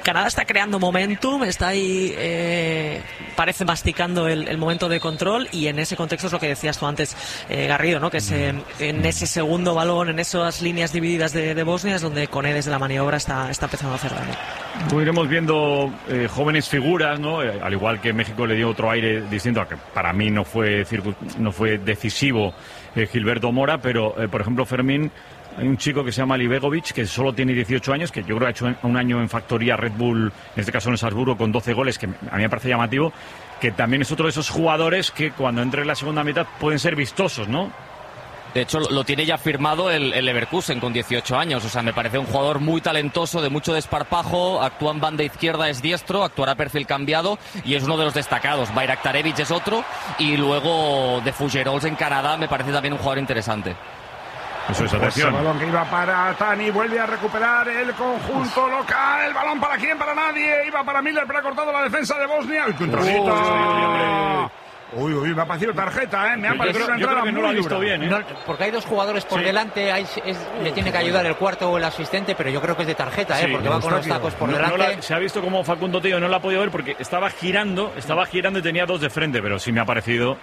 Canadá está creando momentum, está ahí, parece masticando el momento de control, y en ese contexto es lo que decías tú antes, Garrido, ¿no? Que en ese segundo balón, en esas líneas divididas de Bosnia, es donde Kone desde la maniobra está empezando a hacer daño. Pues iremos viendo jóvenes figuras, ¿no? Al igual que México le dio otro aire distinto, a que para mí no fue decisivo Gilberto Mora, pero por ejemplo, Fermín, hay un chico que se llama Libegovic, que solo tiene 18 años, que yo creo que ha hecho un año en factoría Red Bull, en este caso en Salzburgo, con 12 goles, que a mí me parece llamativo, que también es otro de esos jugadores que cuando entre en la segunda mitad pueden ser vistosos, ¿no? De hecho, lo tiene ya firmado el Leverkusen con 18 años. O sea, me parece un jugador muy talentoso, de mucho desparpajo. Actúa en banda izquierda, es diestro, actuará a perfil cambiado y es uno de los destacados. Bayraktarevich es otro. Y luego de Fougerols en Canadá me parece también un jugador interesante. Eso es, atención. El balón que iba para Tani, vuelve a recuperar el conjunto local. El balón para quién, para nadie. Iba para Miller, pero ha cortado la defensa de Bosnia. ¡Uy, contrasita! Uy, me ha parecido tarjeta, me ha parecido una entrada muy no visto bien, No, porque hay dos jugadores por delante, le tiene que ayudar el cuarto o el asistente, pero yo creo que es de tarjeta, porque va con los tacos por delante. Se ha visto como Facundo Tío no la ha podido ver porque estaba girando y tenía dos de frente, pero sí me ha parecido.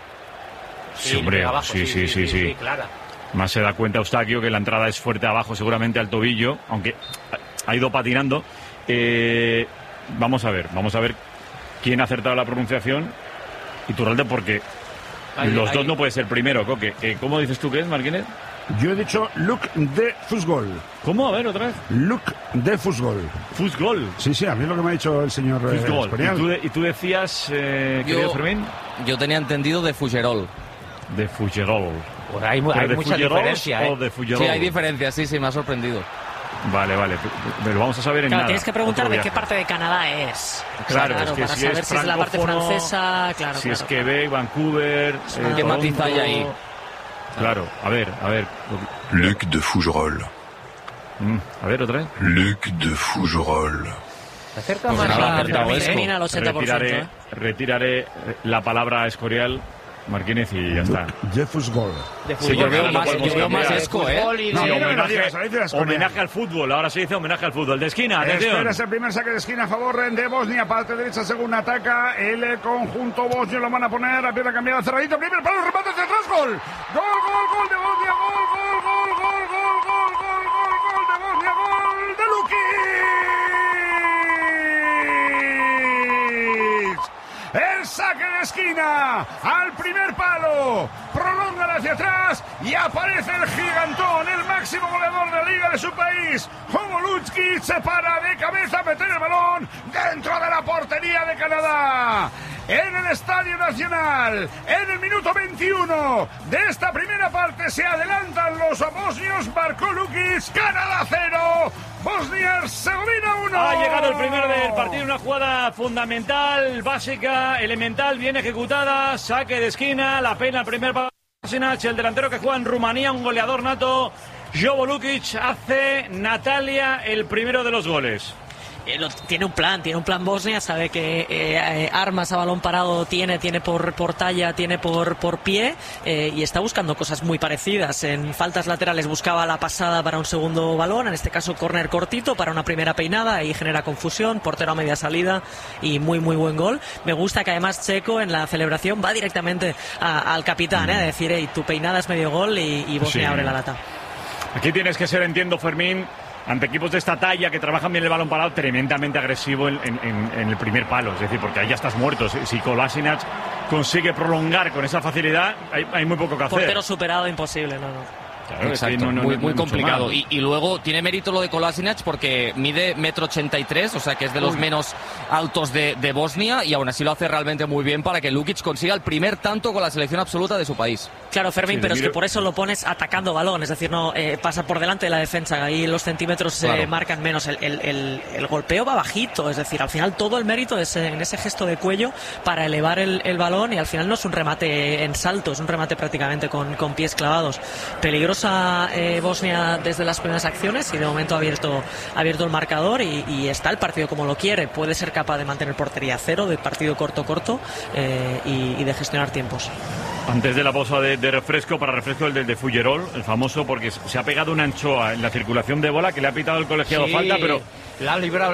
Sí, hombre, abajo, sí. Clara. Más se da cuenta Eustaquio que la entrada es fuerte abajo, seguramente al tobillo, aunque ha ido patinando. Vamos a ver quién ha acertado la pronunciación. Iturralde, porque los dos no puede ser primero, Coque. ¿Cómo dices tú que es, Marquínez? Yo he dicho Luc de Fusgol. ¿Cómo? A ver, otra vez. Luc de Fusgol. ¿Fusgol? Sí, a mí es lo que me ha dicho el señor Fusgol. ¿Y tú decías, querido Fermín? Yo tenía entendido de Fougerol. De Fougerol. Pues hay mucha diferencia, ¿O de Fougerol? Sí, hay diferencias, sí, me ha sorprendido. Vale, pero vamos a saber en nada. Tienes que preguntar de qué parte de Canadá es. Claro, es que para si saber es si es la parte francesa, claro. Si es Quebec, Vancouver... ¿Qué matiz hay ahí? Claro, a ver. Luc de Fougerol. A ver, otra vez. Luc de Fougerol. Acerca más a Fermín al 80%. Retiraré la palabra Escorial, Marquínez, y ya está. De Fusgol. Sí, yo veo más Esco, Homenaje al fútbol, ahora se dice homenaje al fútbol. De esquina, atención. Espera ese primer saque de esquina a favor de Bosnia, parte derecha según ataca el conjunto bosnio, lo van a poner a pierna cambiada, cerradito, primer palo, remate hacia atrás, gol de Bosnia, gol de Bosnia, gol de Lukic. El saque de esquina al primer palo, prolonga hacia atrás y aparece el gigantón, el máximo goleador de la liga de su país. Homo Lukic se para de cabeza a meter el balón dentro de la portería de Canadá. En el Estadio Nacional, en el minuto 21 de esta primera parte, se adelantan los bosnios. Marcó Lukic, Canadá 0, Bosnia-Herzegovina 1. Ha llegado el primero del partido, una jugada fundamental, básica, elemental, bien ejecutada, saque de esquina, la pena el primer palo. El delantero que juega en Rumanía, un goleador nato, Jovo Lukic, hace Natalia el primero de los goles. Tiene un plan Bosnia, sabe que armas a balón parado tiene por talla, tiene por pie, y está buscando cosas muy parecidas. En faltas laterales buscaba la pasada para un segundo balón, en este caso córner cortito para una primera peinada, ahí genera confusión, portero a media salida y muy buen gol. Me gusta que además Checo en la celebración va directamente al capitán, a decir, hey, tu peinada es medio gol, y Bosnia abre la lata. Aquí tienes que ser, entiendo, Fermín, ante equipos de esta talla que trabajan bien el balón parado, tremendamente agresivo en el primer palo. Es decir, porque ahí ya estás muerto. Si Kolasinac consigue prolongar con esa facilidad, hay muy poco que hacer. Portero superado, imposible, no. Claro, exacto, muy complicado. Y luego tiene mérito lo de Kolasinac porque mide 1,83 m, o sea que es de los menos altos de Bosnia, y aún así lo hace realmente muy bien para que Lukic consiga el primer tanto con la selección absoluta de su país. Claro, Fermín, pero es que por eso lo pones atacando balón, es decir, no pasa por delante de la defensa, ahí los centímetros se marcan menos, el golpeo va bajito, es decir, al final todo el mérito es en ese gesto de cuello para elevar el balón, y al final no es un remate en salto, es un remate prácticamente con pies clavados. Peligrosa Bosnia desde las primeras acciones, y de momento ha abierto el marcador, y está el partido como lo quiere, puede ser capaz de mantener portería cero, de partido corto y de gestionar tiempos. Antes de la pausa de refresco, para refresco el de Fougerol, el famoso, porque se ha pegado una anchoa en la circulación de bola que le ha pitado el colegiado falta, pero la ha librado